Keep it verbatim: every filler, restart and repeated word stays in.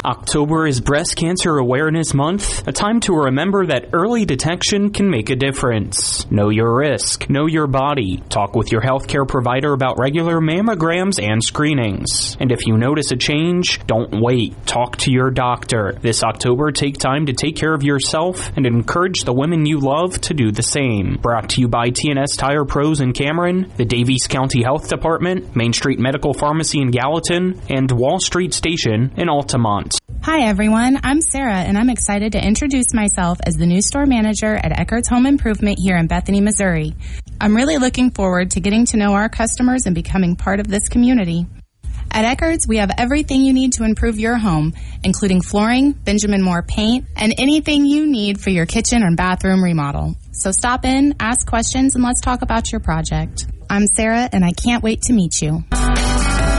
October is Breast Cancer Awareness Month, a time to remember that early detection can make a difference. Know your risk, know your body. Talk with your healthcare provider about regular mammograms and screenings. And if you notice a change, don't wait. Talk to your doctor. This October, take time to take care of yourself and encourage the women you love to do the same. Brought to you by T and S Tire Pros in Cameron, the Davies County Health Department, Main Street Medical Pharmacy in Gallatin, and Wall Street Station in Altamont. Hi everyone, I'm Sarah and I'm excited to introduce myself as the new store manager at Eckert's Home Improvement here in Bethany, Missouri. I'm really looking forward to getting to know our customers and becoming part of this community. At Eckert's, we have everything you need to improve your home, including flooring, Benjamin Moore paint, and anything you need for your kitchen or bathroom remodel. So stop in, ask questions, and let's talk about your project. I'm Sarah and I can't wait to meet you.